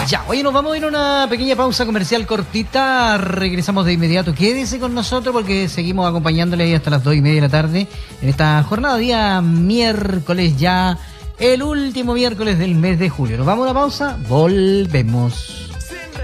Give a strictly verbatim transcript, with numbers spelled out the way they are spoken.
Ya, oye, nos vamos a ir a una pequeña pausa comercial cortita. Regresamos de inmediato. Quédese con nosotros porque seguimos acompañándole ahí hasta las dos y media de la tarde en esta jornada, día miércoles ya, el último miércoles del mes de julio. Nos vamos a una pausa, volvemos.